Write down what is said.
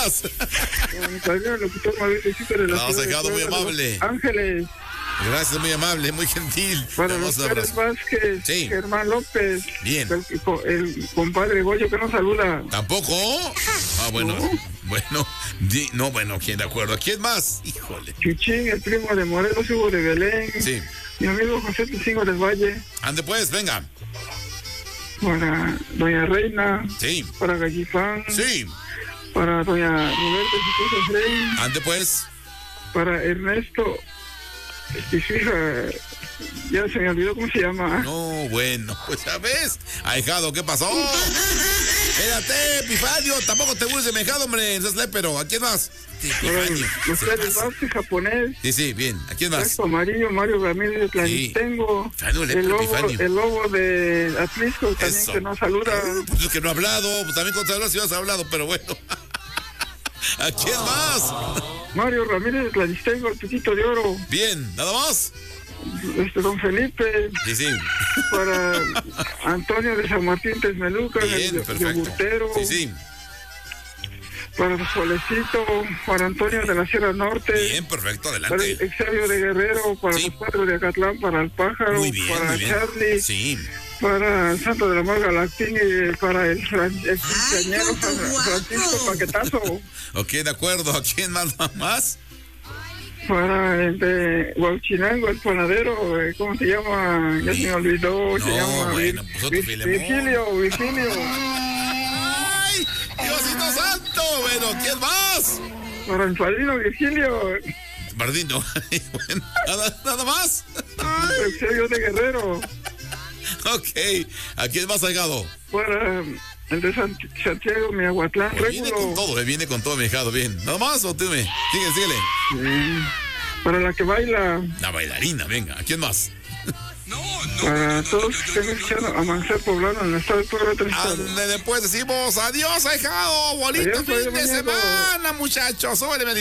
más? Mi padrino, locutor Mauricio de la Vamos, ciudad de ahijado, muy Puebla, de amable. Los Ángeles. Gracias, muy amable, muy gentil. Para Te los damos un Pérez abrazo. Vázquez, Sí. Germán López. Bien. El compadre Goyo que nos saluda. ¿Tampoco? Ah, bueno. No. Bueno. No, bueno, ¿quién de acuerdo? ¿Quién más? Híjole. Chuchín, el primo de Morelos, Hugo de Belén. Sí. Mi amigo José Tucingo del Valle. Ande pues, venga. Para Doña Reina. Sí. Para Gallifán. Sí. Para Doña Roberta y su esposa Frey. Ande pues. Para Ernesto y su hija, ya se me olvidó cómo se llama. No, bueno, pues ya ves. Ahijado, ¿qué pasó? Espérate, Epifanio, tampoco te burles de mi ahijado, hombre. No es pero ¿a quién más? Para Epifanio, los se Pérez pasa. Vázquez, japonés. Sí, bien. ¿A quién más? Casco Amarillo, Mario Ramírez de Tlanitengo. Sí. Epifanio, Epifanio. El lobo de Atlisco también Eso. que nos saluda. Pues es que no ha hablado, pues también con saludos si has hablado, pero bueno. ¿A quién más? Mario Ramírez de Tlanitengo, el Pitito de Oro. Bien, ¿nada más? Don Felipe. Sí. Para Antonio de San Martín Texmeluca, Bien, el perfecto. yogurtero. Sí. Para Solecito, para Antonio de la Sierra Norte. Bien, perfecto, Para adelante. el Exavio de Guerrero, para Sí. los Cuatro de Acatlán, para el Pájaro, Muy bien, para muy bien. Charlie, Sí. para el Santo de la Mar Galactín y para el quinceañero Francisco Paquetazo, Ok, de acuerdo. ¿A quién más? para el de Huachinango, el panadero, ¿cómo se llama? Ya se me olvidó, se No, llama bueno, pues otro Filemón. Virgilio. ¡Ay! ¡Diosito santo! Bueno, ¿quién más? Para el padrino Virgilio, Bardino. Bueno, ¿nada más? el Exavio de Guerrero. Ok. ¿A quién más ha llegado? Para el de Santiago, Miahuatlán, Viene con Régulo. todo, viene con todo, mi hijado. Bien. ¿Nada más o tú me? Síguele. Para la que baila, La bailarina, venga. ¿A quién más? para todos los que estén escuchando a Mancer Poblano en el estado de Puebla, tres estados. Ande, después decimos adiós, ahijado. Bonito Adiós, fin de mañana. semana, muchachos. Súbele,